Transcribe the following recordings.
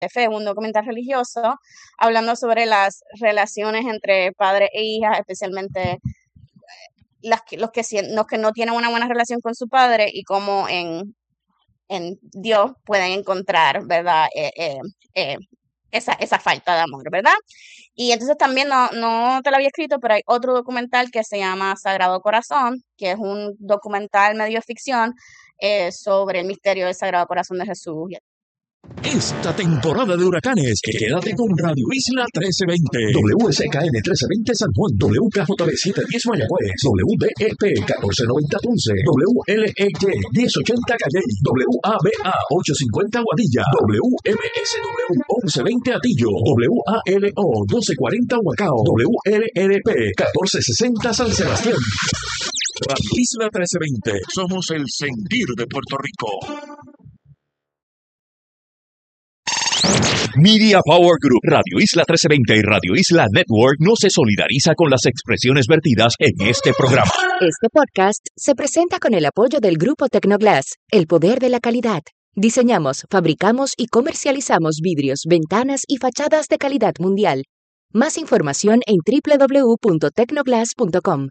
fe, un documental religioso, hablando sobre las relaciones entre padres e hijas, especialmente los que no tienen una buena relación con su padre y cómo en Dios pueden encontrar, ¿verdad? Esa falta de amor, ¿verdad? Y entonces también no te lo había escrito, pero hay otro documental que se llama Sagrado Corazón, que es un documental medio ficción sobre el misterio del Sagrado Corazón de Jesús. Esta temporada de huracanes, quédate con Radio Isla 1320, WSKN 1320 San Juan, WKJB 710 Mayagüez, WDEP 1490 Ponce, WLEY 1080 Calley, WABA 850 Guadilla, WMSW 1120 Atillo, WALO 1240 Huacao, WLRP 1460 San Sebastián. Radio Isla 1320, somos el sentir de Puerto Rico. Media Power Group, Radio Isla 1320 y Radio Isla Network no se solidariza con las expresiones vertidas en este programa. Este podcast se presenta con el apoyo del Grupo Tecnoglass, el poder de la calidad. Diseñamos, fabricamos y comercializamos vidrios, ventanas y fachadas de calidad mundial. Más información en www.tecnoglass.com.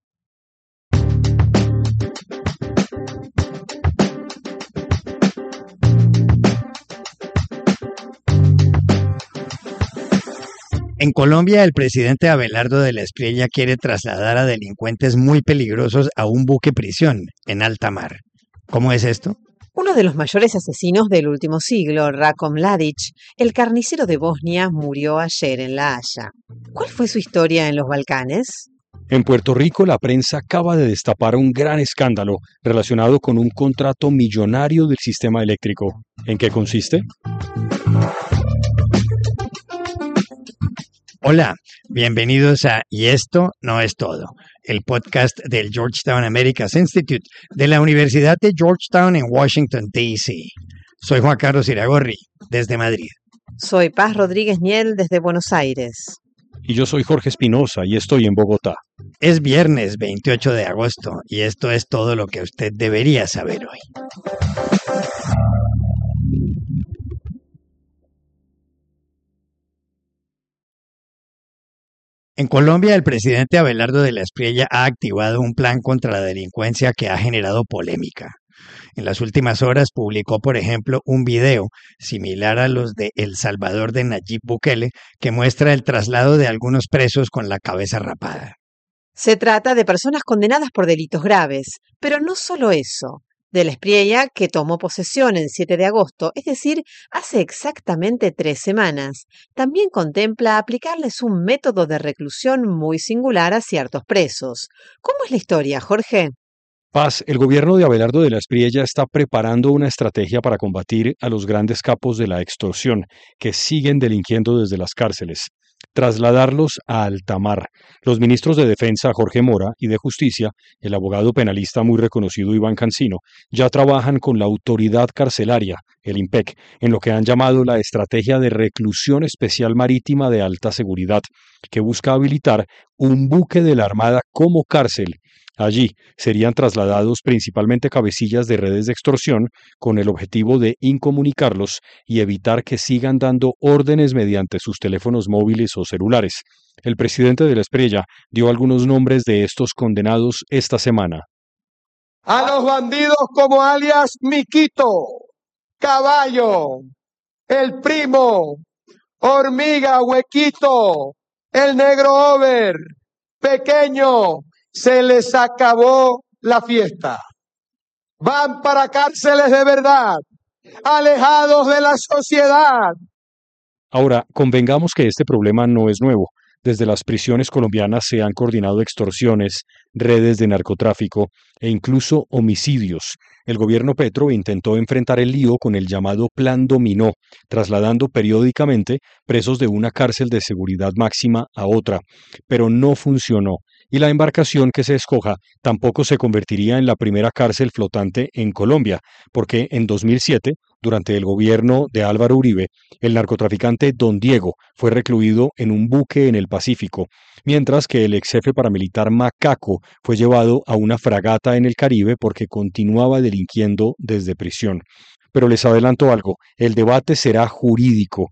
En Colombia, el presidente Abelardo de la Espriella quiere trasladar a delincuentes muy peligrosos a un buque prisión en alta mar. ¿Cómo es esto? Uno de los mayores asesinos del último siglo, Ratko Mladic, el carnicero de Bosnia, murió ayer en La Haya. ¿Cuál fue su historia en los Balcanes? En Puerto Rico, la prensa acaba de destapar un gran escándalo relacionado con un contrato millonario del sistema eléctrico. ¿En qué consiste? Hola, bienvenidos a Y esto no es todo, el podcast del Georgetown Americas Institute de la Universidad de Georgetown en Washington, D.C. Soy Juan Carlos Iragorri, desde Madrid. Soy Paz Rodríguez Niel, desde Buenos Aires. Y yo soy Jorge Espinosa y estoy en Bogotá. Es viernes 28 de agosto y esto es todo lo que usted debería saber hoy. En Colombia, el presidente Abelardo de la Espriella ha activado un plan contra la delincuencia que ha generado polémica. En las últimas horas publicó, por ejemplo, un video similar a los de El Salvador de Nayib Bukele que muestra el traslado de algunos presos con la cabeza rapada. Se trata de personas condenadas por delitos graves, pero no solo eso. De la Espriella, que tomó posesión el 7 de agosto, es decir, hace exactamente 3 semanas, también contempla aplicarles un método de reclusión muy singular a ciertos presos. ¿Cómo es la historia, Jorge? Paz, el gobierno de Abelardo de la Espriella está preparando una estrategia para combatir a los grandes capos de la extorsión que siguen delinquiendo desde las cárceles. Trasladarlos a alta mar. Los ministros de Defensa, Jorge Mora, y de Justicia, el abogado penalista muy reconocido Iván Cancino, ya trabajan con la autoridad carcelaria, el IMPEC, en lo que han llamado la Estrategia de Reclusión Especial Marítima de Alta Seguridad, que busca habilitar un buque de la Armada como cárcel. Allí serían trasladados principalmente cabecillas de redes de extorsión con el objetivo de incomunicarlos y evitar que sigan dando órdenes mediante sus teléfonos móviles o celulares. El presidente de la Espriella dio algunos nombres de estos condenados esta semana. A los bandidos como alias Miquito, Caballo, El Primo, Hormiga, Huequito, El Negro Over, Pequeño. Se les acabó la fiesta. Van para cárceles de verdad, alejados de la sociedad. Ahora, convengamos que este problema no es nuevo. Desde las prisiones colombianas se han coordinado extorsiones, redes de narcotráfico e incluso homicidios. El gobierno Petro intentó enfrentar el lío con el llamado Plan Dominó, trasladando periódicamente presos de una cárcel de seguridad máxima a otra, pero no funcionó. Y la embarcación que se escoja tampoco se convertiría en la primera cárcel flotante en Colombia, porque en 2007, durante el gobierno de Álvaro Uribe, el narcotraficante Don Diego fue recluido en un buque en el Pacífico, mientras que el ex jefe paramilitar Macaco fue llevado a una fragata en el Caribe porque continuaba delinquiendo desde prisión. Pero les adelanto algo, el debate será jurídico